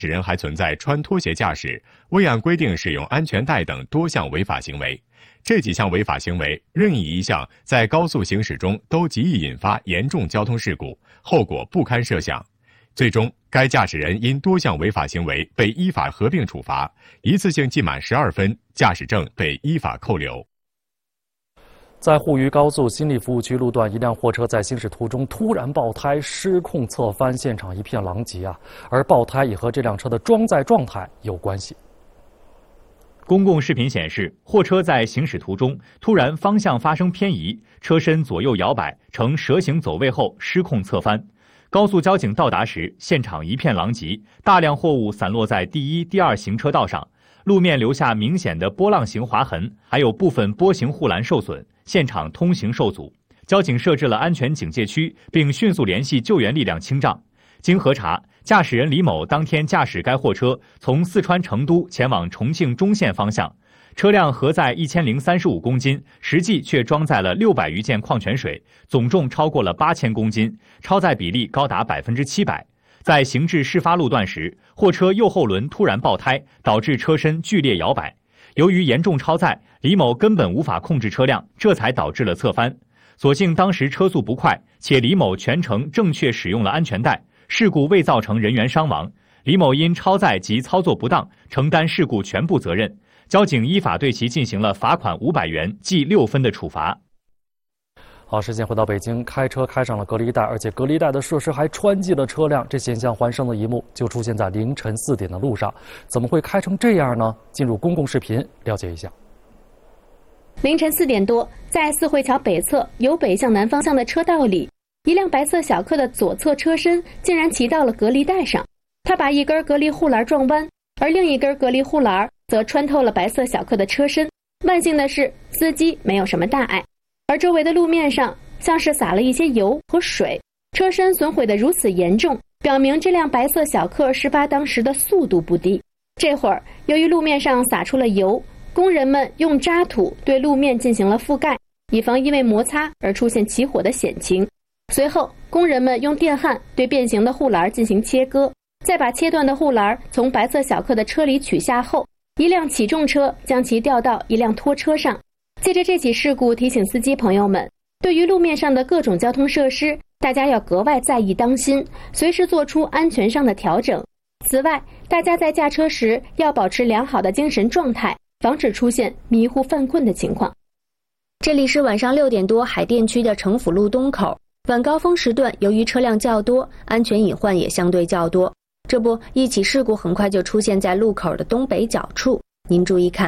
驶人还存在穿拖鞋驾驶、未按规定使用安全带等多项违法行为。这几项违法行为任意一项在高速行驶中都极易引发严重交通事故，后果不堪设想。最终，该驾驶人因多项违法行为被依法合并处罚，一次性记满12分，驾驶证被依法扣留。 在沪渝高速新力服务区路段，一辆货车在行驶途中突然爆胎，失控侧翻，现场一片狼藉啊！而爆胎也和这辆车的装载状态有关系。 公共视频显示，货车在行驶途中突然方向发生偏移，车身左右摇摆，呈蛇形走位后失控侧翻。高速交警到达时，现场一片狼藉，大量货物散落在第一、第二行车道上，路面留下明显的波浪形划痕，还有部分波形护栏受损，现场通行受阻。交警设置了安全警戒区，并迅速联系救援力量清障。经核查，驾驶人李某当天驾驶该货车从四川成都前往重庆中线方向，车辆核载1035公斤，实际却装载了600余件矿泉水，总重超过了8000公斤，超载比例高达7%。在行至事发路段时，货车右后轮突然爆胎，导致车身剧烈摇摆。由于严重超载，李某根本无法控制车辆，这才导致了侧翻。所幸当时车速不快，且李某全程正确使用了安全带，事故未造成人员伤亡。李某因超载及操作不当，承担事故全部责任。交警依法对其进行了罚款500元、记6分的处罚。 好，时间回到北京，开车开上了隔离带，而且隔离带的设施还穿进了车辆，这险象环生的一幕就出现在凌晨4点的路上。怎么会开成这样呢？进入公共视频了解一下。 凌晨4点多，在四惠桥北侧由北向南方向的车道里，一辆白色小客的左侧车身竟然骑到了隔离带上，它把一根隔离护栏撞弯，而另一根隔离护栏则穿透了白色小客的车身。万幸的是，司机没有什么大碍，而周围的路面上像是洒了一些油和水，车身损毁得如此严重，表明这辆白色小客事发当时的速度不低。这会儿，由于路面上洒出了油，工人们用渣土对路面进行了覆盖，以防因为摩擦而出现起火的险情。随后，工人们用电焊对变形的护栏进行切割，再把切断的护栏从白色小客的车里取下后，一辆起重车将其吊到一辆拖车上。借着这起事故，提醒司机朋友们，对于路面上的各种交通设施，大家要格外在意当心，随时做出安全上的调整。此外，大家在驾车时要保持良好的精神状态，防止出现迷糊犯困的情况。这里是晚上6点多海淀区的城府路东口，晚高峰时段由于车辆较多，安全隐患也相对较多。这不，一起事故很快就出现在路口的东北角处，您注意看。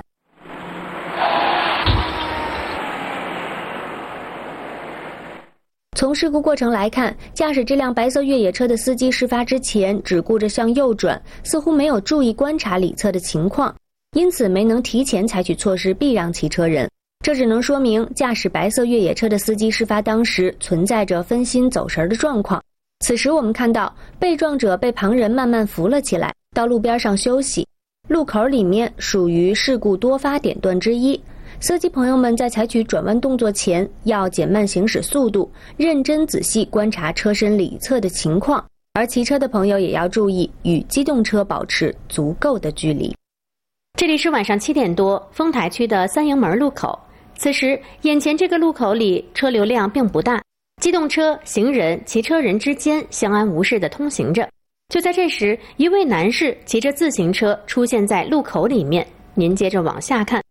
从事故过程来看，驾驶这辆白色越野车的司机事发之前只顾着向右转，似乎没有注意观察里侧的情况，因此没能提前采取措施避让骑车人。这只能说明驾驶白色越野车的司机事发当时存在着分心走神的状况。此时我们看到被撞者被旁人慢慢扶了起来，到路边上休息。路口里面属于事故多发点段之一，司机朋友们在采取转弯动作前要减慢行驶速度，认真仔细观察车身里侧的情况，而骑车的朋友也要注意与机动车保持足够的距离。这里是晚上7点多，丰台区的三营门路口。此时眼前这个路口里车流量并不大，机动车、行人、骑车人之间相安无事地通行着。就在这时，一位男士骑着自行车出现在路口里面，您接着往下看。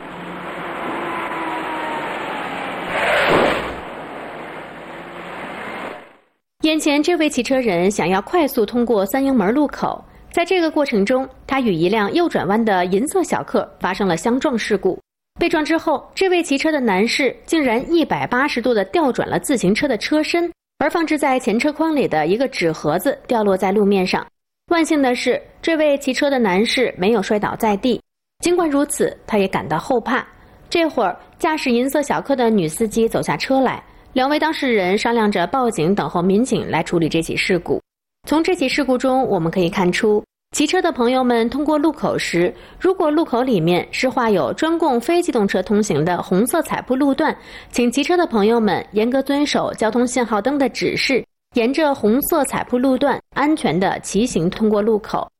眼前这位骑车人想要快速通过三营门路口，在这个过程中，他与一辆右转弯的银色小客发生了相撞事故。被撞之后，这位骑车的男士竟然180度地调转了自行车的车身，而放置在前车筐里的一个纸盒子掉落在路面上。万幸的是，这位骑车的男士没有摔倒在地。尽管如此，他也感到后怕。这会儿，驾驶银色小客的女司机走下车来，两位当事人商量着报警等候民警来处理这起事故。从这起事故中，我们可以看出，骑车的朋友们通过路口时，如果路口里面是画有专供非机动车通行的红色彩布路段，请骑车的朋友们严格遵守交通信号灯的指示，沿着红色彩布路段安全地骑行通过路口，